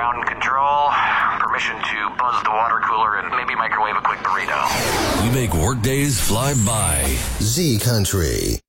ground control, permission to buzz the water cooler, and maybe microwave a quick burrito. We make workdays fly by. Z Country.